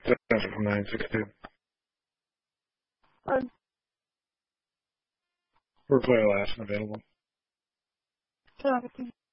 from 962. Fine. We're clear last and available. 10 out of 10.